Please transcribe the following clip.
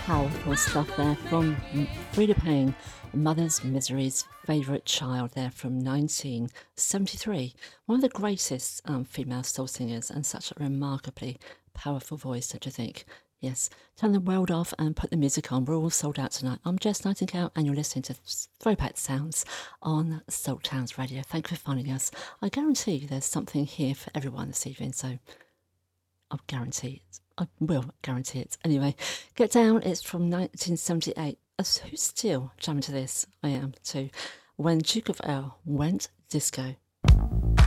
Powerful stuff there from Frida Payne, Mother's Misery's Favourite Child there from 1973. One of the greatest female soul singers and such a remarkably powerful voice, don't you think? Yes, turn the world off and put the music on. We're all sold out tonight. I'm Jess Nightingale and you're listening to Throwback Sounds on Soul Towns Radio. Thank you for finding us. I guarantee there's something here for everyone this evening, so I'll guarantee it. I will guarantee it. Anyway, Get Down, it's from 1978. Who's still jamming to this? I am too. When Duke of Earl went disco.